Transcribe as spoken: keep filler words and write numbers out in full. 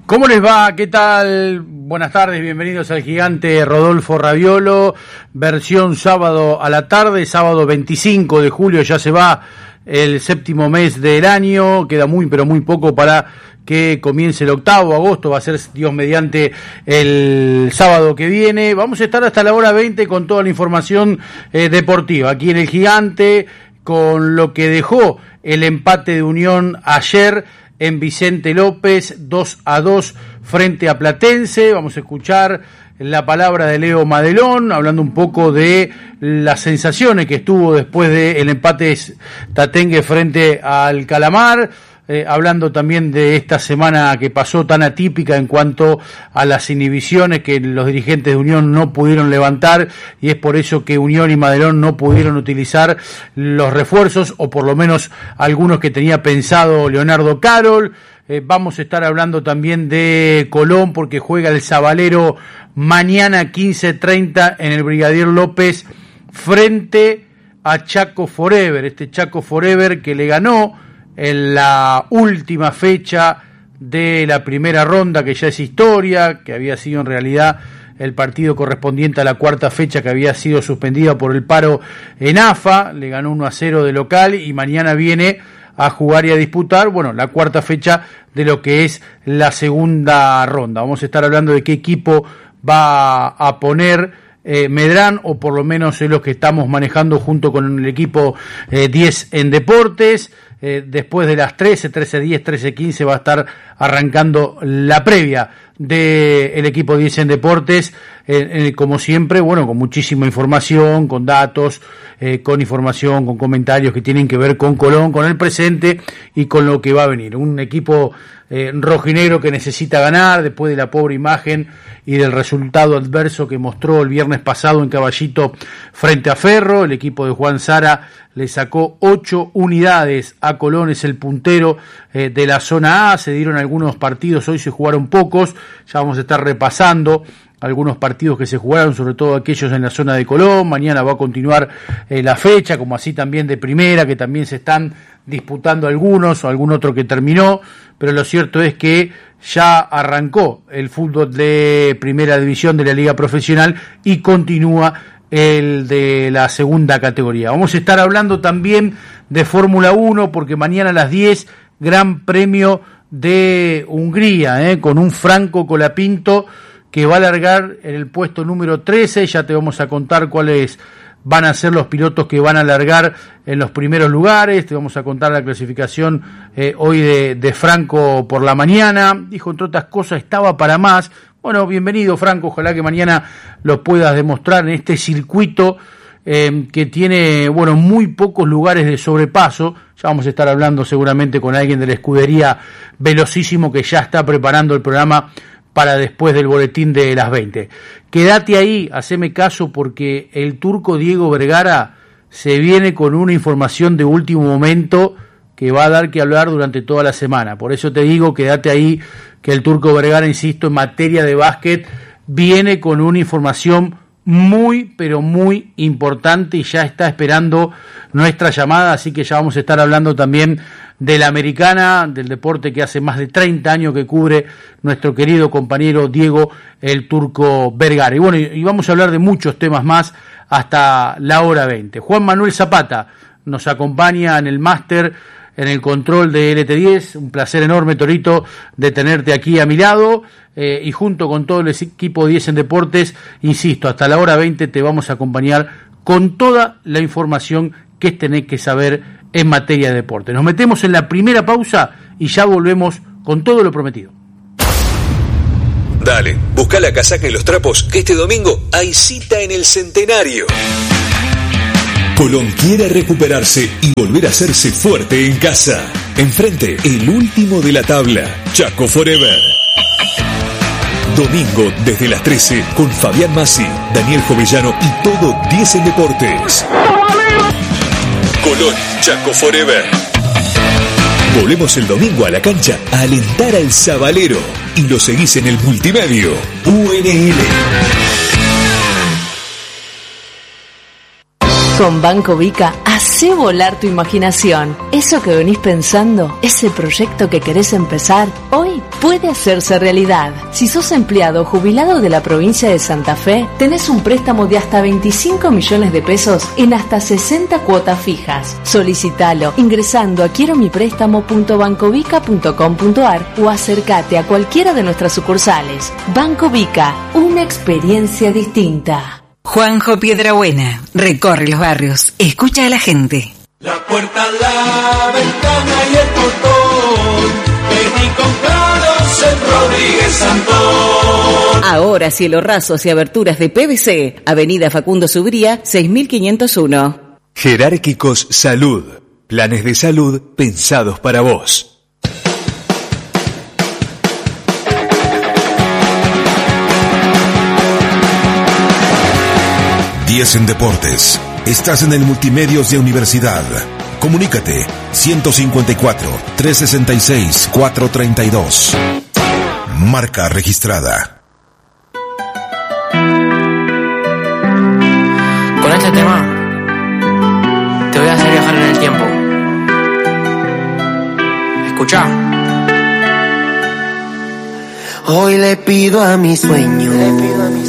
¿Cómo les va? ¿Qué tal? Buenas tardes, bienvenidos al gigante Rodolfo Raviolo, versión sábado a la tarde, sábado veinticinco de julio, ya se va el séptimo mes del año, queda muy pero muy poco para que comience el octavo, agosto, va a ser Dios mediante el sábado que viene. Vamos a estar hasta la hora veinte con toda la información eh, deportiva, aquí en el gigante, con lo que dejó el empate de Unión ayer en Vicente López, dos a dos frente a Platense. Vamos a escuchar la palabra de Leo Madelón, hablando un poco de las sensaciones que estuvo después del empate Tatengue frente al Calamar, eh, hablando también de esta semana que pasó tan atípica en cuanto a las inhibiciones que los dirigentes de Unión no pudieron levantar, y es por eso que Unión y Madelón no pudieron utilizar los refuerzos, o por lo menos algunos que tenía pensado Leonardo Carol. Eh, vamos a estar hablando también de Colón, porque juega el Sabalero mañana quince treinta en el Brigadier López frente a Chaco Forever, este Chaco Forever que le ganó en la última fecha de la primera ronda, que ya es historia, que había sido en realidad el partido correspondiente a la cuarta fecha, que había sido suspendida por el paro en A F A, le ganó uno a cero de local, y mañana viene a jugar y a disputar, bueno, la cuarta fecha de lo que es la segunda ronda. Vamos a estar hablando de qué equipo va a poner eh, Medrán, o por lo menos es lo que estamos manejando junto con el equipo eh, diez en Deportes. Eh, después de las trece, trece diez, trece quince va a estar arrancando la previa del equipo diez en Deportes, eh, eh, como siempre, bueno, con muchísima información, con datos, eh, con información, con comentarios que tienen que ver con Colón, con el presente y con lo que va a venir. Un equipo eh, rojinegro que necesita ganar después de la pobre imagen y del resultado adverso que mostró el viernes pasado en Caballito frente a Ferro. El equipo de Juan Sara le sacó ocho unidades a Colón, es el puntero eh, de la zona A. Se dieron algunos partidos, hoy se jugaron pocos, ya vamos a estar repasando algunos partidos que se jugaron, sobre todo aquellos en la zona de Colón. Mañana va a continuar eh, la fecha, como así también de primera, que también se están disputando algunos, o algún otro que terminó, pero lo cierto es que ya arrancó el fútbol de primera división de la liga profesional y continúa el de la segunda categoría. Vamos a estar hablando también de Fórmula uno, porque mañana a las diez, Gran Premio de Hungría, eh, con un Franco Colapinto que va a largar en el puesto número trece. Ya te vamos a contar cuáles van a ser los pilotos que van a largar en los primeros lugares. Te vamos a contar la clasificación eh, hoy de, de Franco por la mañana. Dijo, entre otras cosas, estaba para más. Bueno, bienvenido, Franco, ojalá que mañana lo puedas demostrar en este circuito eh, que tiene, bueno, muy pocos lugares de sobrepaso. Ya vamos a estar hablando seguramente con alguien de la escudería Velocísimo, que ya está preparando el programa para después del boletín de las veinte. Quédate ahí, haceme caso, porque el turco Diego Vergara se viene con una información de último momento que va a dar que hablar durante toda la semana. Por eso te digo, quédate ahí, que el turco Vergara, insisto, en materia de básquet, viene con una información muy, pero muy importante, y ya está esperando nuestra llamada, así que ya vamos a estar hablando también de la americana, del deporte que hace más de treinta años que cubre nuestro querido compañero Diego el Turco Vergara. Y bueno, y vamos a hablar de muchos temas más hasta la hora veinte. Juan Manuel Zapata nos acompaña en el máster, en el control de L T diez. Un placer enorme, Torito, de tenerte aquí a mi lado, eh, y junto con todo el equipo diez en Deportes, insisto, hasta la hora veinte te vamos a acompañar con toda la información que tenés que saber en materia de deporte. Nos metemos en la primera pausa y ya volvemos con todo lo prometido. Dale, busca la casaca y los trapos, que este domingo hay cita en el Centenario. Colón quiere recuperarse y volver a hacerse fuerte en casa. Enfrente, el último de la tabla, Chaco Forever. Domingo desde las trece con Fabián Massi, Daniel Jovellano y todo diez en Deportes. Colón, Chaco Forever. Volvemos el domingo a la cancha a alentar al Sabalero y lo seguís en el multimedio U N L. Con Banco Vica, hacé volar tu imaginación. Eso que venís pensando, ese proyecto que querés empezar, hoy puede hacerse realidad. Si sos empleado o jubilado de la provincia de Santa Fe, tenés un préstamo de hasta veinticinco millones de pesos en hasta sesenta cuotas fijas. Solicitalo ingresando a quiero mi préstamo punto bancovica punto com punto ar o acércate a cualquiera de nuestras sucursales. Banco Vica, una experiencia distinta. Juanjo Piedrabuena, recorre los barrios, escucha a la gente. La puerta, la ventana y el portón, vení comprados en Rodríguez Santón. Ahora cielos rasos y aberturas de P V C, Avenida Facundo Subría, seis mil quinientos uno. Jerárquicos Salud, planes de salud pensados para vos. diez en Deportes. Estás en el Multimedios de Universidad. Comunícate ciento cincuenta y cuatro, trescientos sesenta y seis, cuatrocientos treinta y dos. Marca registrada. Con este tema te voy a hacer viajar en el tiempo. Escuchá. Hoy le pido a mi sueño